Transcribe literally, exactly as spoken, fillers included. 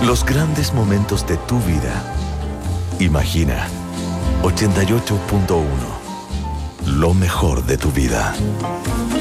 Los grandes momentos de tu vida. Imagina. ochenta y ocho punto uno. Lo mejor de tu vida.